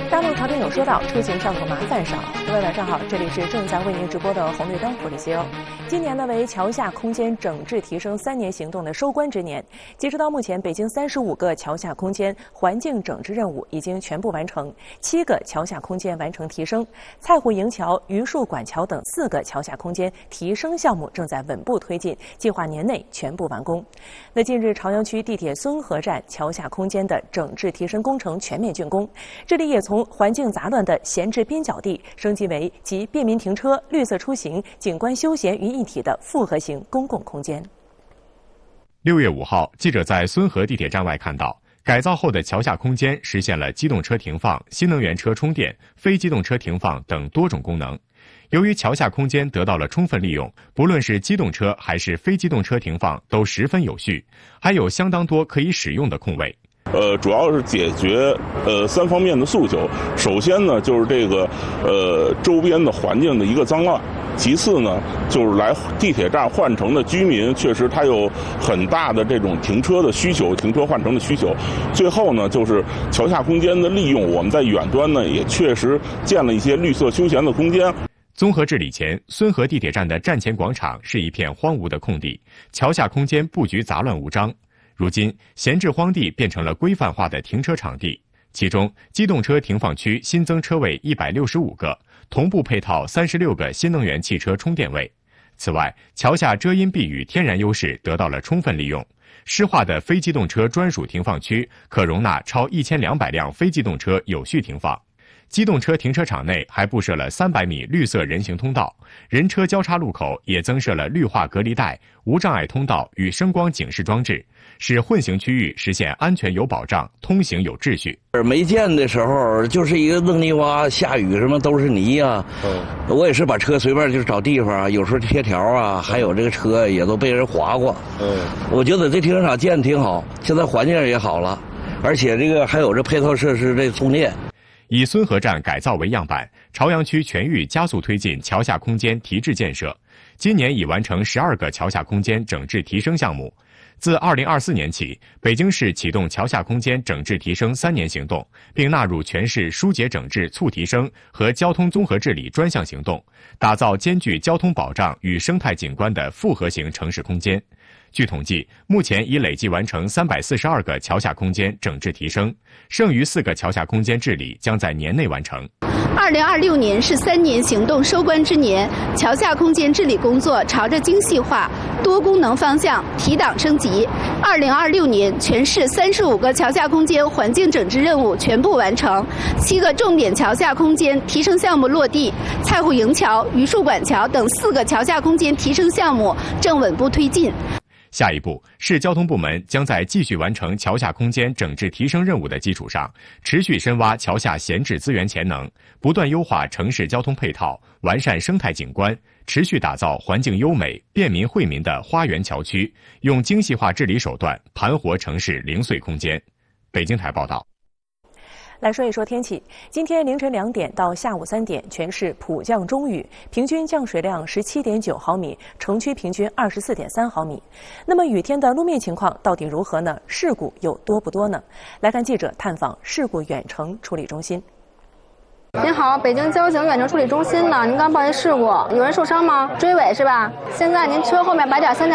大陆潮听友说到，出行上路麻烦少。各位晚上好，这里是正在为您直播的红绿灯，我是西欧。今年呢为桥下空间整治提升3年行动的收官之年。截止到目前，北京35个桥下空间环境整治任务已经全部完成，7个桥下空间完成提升，蔡户营桥、榆树管桥等4个桥下空间提升项目正在稳步推进，计划年内全部完工。那近日，朝阳区地铁孙河站桥下空间的整治提升工程全面竣工，这里也从环境杂乱的闲置边角地升级为集便民停车、绿色出行、景观休闲于一体的复合型公共空间。 6月5号，记者在孙河地铁站外看到，改造后的桥下空间实现了机动车停放、新能源车充电、非机动车停放等多种功能。由于桥下空间得到了充分利用，不论是机动车还是非机动车停放都十分有序，还有相当多可以使用的空位。 主要是解决3方面的诉求。首先呢，就是这个周边的环境的一个脏乱；其次呢，就是来地铁站换乘的居民，确实他有很大的这种停车的需求、停车换乘的需求。最后呢，就是桥下空间的利用，我们在远端呢也确实建了一些绿色休闲的空间。 综合治理前，孙河地铁站的站前广场是一片荒芜的空地，桥下空间布局杂乱无章。如今，闲置荒地变成了规范化的停车场地，其中机动车停放区新增车位165个，同步配套36个新能源汽车充电位。此外，桥下遮阴避雨天然优势得到了充分利用，湿化的非机动车专属停放区可容纳超1200辆非机动车有序停放。机动车停车场内还布设了300米绿色人行通道，人车交叉路口也增设了绿化隔离带、无障碍通道与声光警示装置，使混行区域实现安全有保障、通行有秩序。 没建的时候就是一个弄泥洼，下雨什么都是泥啊。我也是把车随便就是找地方啊，有时候贴条啊，还有这个车也都被人划过。我觉得这停车场建的挺好，现在环境也好了，而且这个还有这配套设施这充电。 以孙河站改造为样板，朝阳区全域加速推进桥下空间提质建设。今年已完成12个桥下空间整治提升项目。自2024年起，北京市启动桥下空间整治提升3年行动，并纳入全市疏解整治促提升和交通综合治理专项行动，打造兼具交通保障与生态景观的复合型城市空间。据统计，目前已累计完成342个桥下空间整治提升，剩余4个桥下空间治理将在年内完成。 2026年是3年行动收官之年，桥下空间治理工作朝着精细化、多功能方向提档升级。2026年，全市35个桥下空间环境整治任务全部完成，7个重点桥下空间提升项目落地，蔡户营桥、榆树管桥等4个桥下空间提升项目正稳步推进。 下一步，市交通部门将在继续完成桥下空间整治提升任务的基础上，持续深挖桥下闲置资源潜能，不断优化城市交通配套，完善生态景观，持续打造环境优美、便民惠民的花园桥区，用精细化治理手段盘活城市零碎空间。北京台报道。 来说一说天气。今天凌晨2点到下午3点，全市普降中雨，平均降水量17.9毫米，城区平均24.3毫米。那么雨天的路面情况到底如何呢？事故又多不多呢？来看记者探访事故远程处理中心。 您好，北京交警远程处理中心呢？您刚报一事故，有人受伤吗？追尾是吧？现在您车后面摆点3辆